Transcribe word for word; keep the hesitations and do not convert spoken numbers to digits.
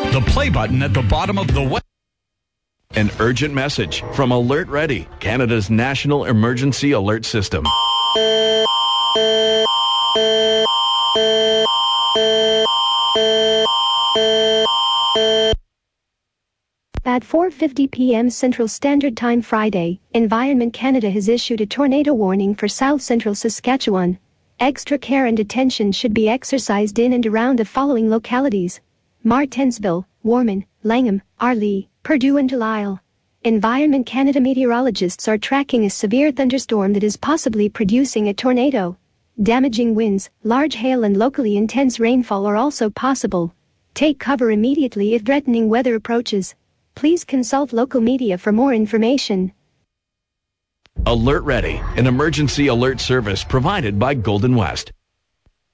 The play button at the bottom of the web. An urgent message from Alert Ready, Canada's national emergency alert system. At four fifty p m Central Standard Time Friday, Environment Canada has issued a tornado warning for South Central Saskatchewan. Extra care and attention should be exercised in and around the following localities: Martensville, Warman, Langham, Arlee, Purdue and Delisle. Environment Canada meteorologists are tracking a severe thunderstorm that is possibly producing a tornado. Damaging winds, large hail and locally intense rainfall are also possible. Take cover immediately if threatening weather approaches. Please consult local media for more information. Alert Ready, an emergency alert service provided by Golden West.